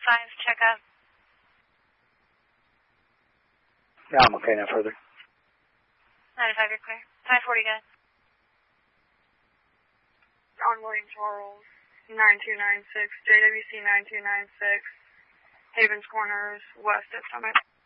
check up. No, I'm okay, no further. 95, you're clear. 540, good. On William Charles, 9296, JWC 9296, Havens Corners, west of Summit.